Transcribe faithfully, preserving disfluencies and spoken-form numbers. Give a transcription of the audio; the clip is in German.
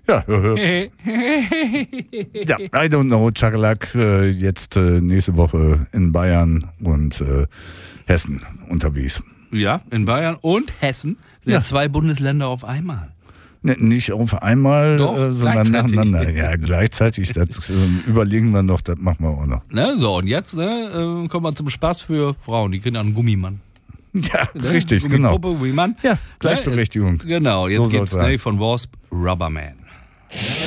Ja, ja, I don't know, Chakalak, äh, jetzt äh, nächste Woche in Bayern und äh, Hessen unterwegs. Ja, in Bayern und Hessen. Ja, zwei Bundesländer auf einmal. Ne, nicht auf einmal, Doch, äh, sondern gleichzeitig. nacheinander. Ja, gleichzeitig. Das äh, überlegen wir noch, das machen wir auch noch. Ne, so, und jetzt ne, äh, kommen wir zum Spaß für Frauen. Die kriegen einen Gummimann. Ja, Ne? richtig, genau. Gummipuppe, Gummimann. Ja, Gleichberechtigung. Ne? Genau, jetzt So gibt's soll's sein. Dave von Wasp, Rubberman.